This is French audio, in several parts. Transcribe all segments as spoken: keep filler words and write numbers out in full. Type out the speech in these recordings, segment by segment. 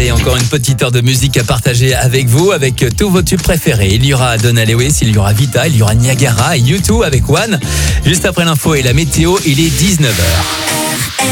Allez, encore une petite heure de musique à partager avec vous, avec tous vos tubes préférés. Il y aura Donna Lewis, il y aura Vita, il y aura Niagara et U deux avec One. Juste après l'info et la météo, il est dix-neuf heures.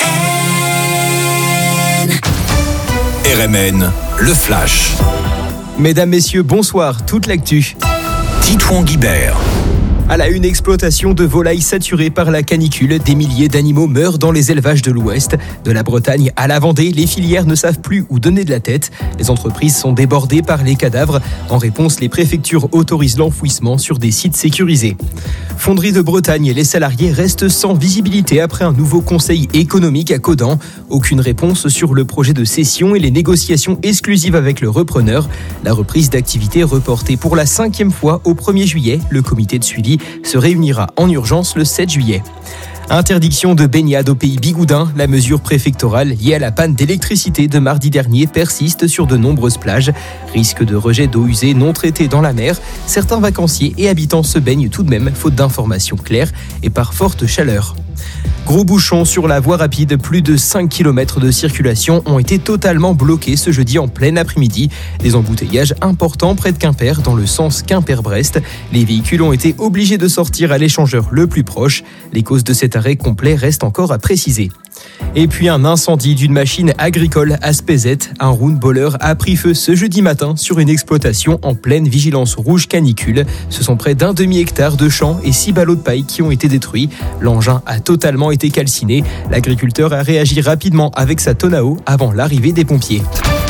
R M N, le flash. Mesdames, messieurs, bonsoir. Toute l'actu. Titouan Guibert. À la une, exploitation de volailles saturée par la canicule. Des milliers d'animaux meurent dans les élevages de l'Ouest. De la Bretagne à la Vendée, les filières ne savent plus où donner de la tête. Les entreprises sont débordées par les cadavres. En réponse, les préfectures autorisent l'enfouissement sur des sites sécurisés. Fonderie de Bretagne, les salariés restent sans visibilité après un nouveau conseil économique à Caudan. Aucune réponse sur le projet de cession et les négociations exclusives avec le repreneur. La reprise d'activité reportée pour la cinquième fois au premier juillet. Le comité de suivi se réunira en urgence le sept juillet. Interdiction de baignade au pays Bigoudin. La mesure préfectorale liée à la panne d'électricité de mardi dernier persiste sur de nombreuses plages. Risque de rejet d'eau usée non traitée dans la mer. Certains vacanciers et habitants se baignent tout de même, faute d'informations claires et par forte chaleur. Gros bouchon sur la voie rapide, plus de cinq kilomètres de circulation ont été totalement bloqués ce jeudi en plein après-midi. Des embouteillages importants près de Quimper dans le sens Quimper-Brest. Les véhicules ont été obligés de sortir à l'échangeur le plus proche. Les causes de cet arrêt complet restent encore à préciser. Et puis un incendie d'une machine agricole à Spézet. Un roundballer a pris feu ce jeudi matin sur une exploitation en pleine vigilance rouge canicule. Ce sont près d'un demi-hectare de champs et six ballots de paille qui ont été détruits. L'engin a totalement été calciné. L'agriculteur a réagi rapidement avec sa tonne à eau avant l'arrivée des pompiers.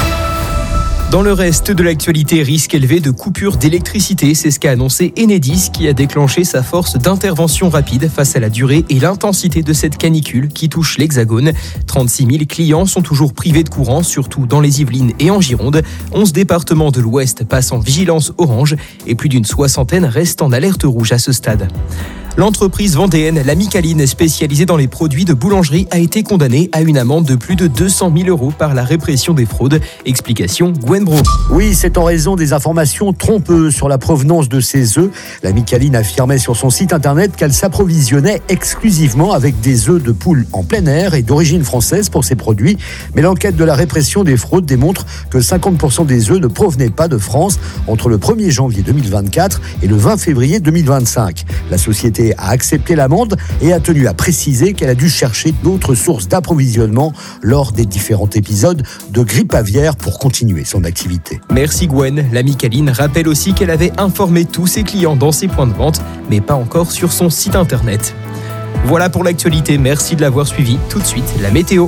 Dans le reste de l'actualité, risque élevé de coupure d'électricité, c'est ce qu'a annoncé Enedis qui a déclenché sa force d'intervention rapide face à la durée et l'intensité de cette canicule qui touche l'Hexagone. trente-six mille clients sont toujours privés de courant, surtout dans les Yvelines et en Gironde. onze départements de l'Ouest passent en vigilance orange et plus d'une soixantaine restent en alerte rouge à ce stade. L'entreprise vendéenne La Micaline, spécialisée dans les produits de boulangerie, a été condamnée à une amende de plus de deux cent mille euros par la répression des fraudes. Explication Gwen Bro. Oui, c'est en raison des informations trompeuses sur la provenance de ces œufs. La Micaline affirmait sur son site internet qu'elle s'approvisionnait exclusivement avec des œufs de poule en plein air et d'origine française pour ses produits. Mais l'enquête de la répression des fraudes démontre que cinquante pour cent des œufs ne provenaient pas de France entre le premier janvier deux mille vingt-quatre et le vingt février deux mille vingt-cinq. La société a accepté l'amende et a tenu à préciser qu'elle a dû chercher d'autres sources d'approvisionnement lors des différents épisodes de grippe aviaire pour continuer son activité. Merci Gwen. La Micaline rappelle aussi qu'elle avait informé tous ses clients dans ses points de vente, mais pas encore sur son site internet. Voilà pour l'actualité, merci de l'avoir suivi. Tout de suite, la météo.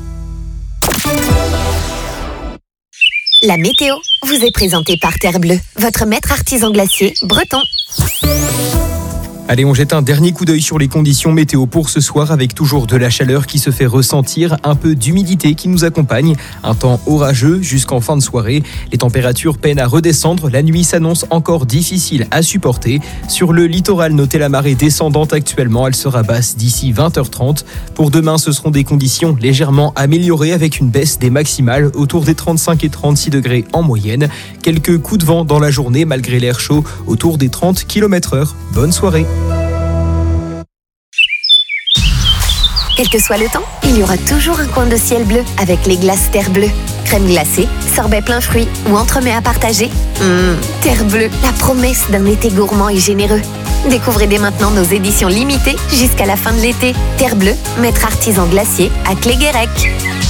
La météo vous est présentée par Terre Bleue, votre maître artisan glacier breton. Allez, on jette un dernier coup d'œil sur les conditions météo pour ce soir avec toujours de la chaleur qui se fait ressentir, un peu d'humidité qui nous accompagne, un temps orageux jusqu'en fin de soirée. Les températures peinent à redescendre, la nuit s'annonce encore difficile à supporter. Sur le littoral, notez la marée descendante actuellement, elle sera basse d'ici vingt heures trente. Pour demain, ce seront des conditions légèrement améliorées avec une baisse des maximales autour des trente-cinq et trente-six degrés en moyenne. Quelques coups de vent dans la journée malgré l'air chaud autour des trente kilomètres heure. Bonne soirée. Quel que soit le temps, il y aura toujours un coin de ciel bleu avec les glaces Terre Bleue. Crème glacée, sorbet plein fruits ou entremets à partager. Mmh, Terre Bleue, la promesse d'un été gourmand et généreux. Découvrez dès maintenant nos éditions limitées jusqu'à la fin de l'été. Terre Bleue, maître artisan glacier à Cléguérec.